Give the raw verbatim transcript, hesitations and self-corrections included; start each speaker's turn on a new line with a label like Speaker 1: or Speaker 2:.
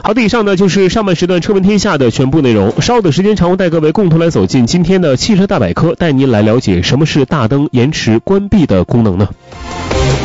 Speaker 1: 好的，以上呢就是上半时段车闻天下的全部内容。稍后的时间长，我带各位共同来走进今天的汽车大百科，带您来了解什么是大灯延迟关闭的功能呢？